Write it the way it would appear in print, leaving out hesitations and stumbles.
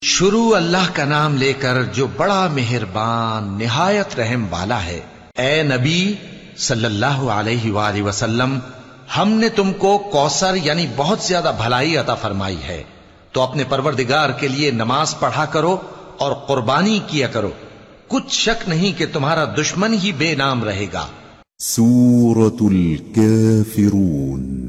शुरू अल्लाह का नाम लेकर जो बड़ा मेहरबान निहायत रहम वाला है। ए नबी सल्लल्लाहु अलैहि वसल्लम, हमने तुमको कौसर यानी बहुत ज्यादा भलाई अता फरमाई है, तो अपने परवरदिगार के लिए नमाज पढ़ा करो और कुर्बानी किया करो। कुछ शक नहीं कि तुम्हारा दुश्मन ही बेनाम रहेगा। सूरतुल काफिरून।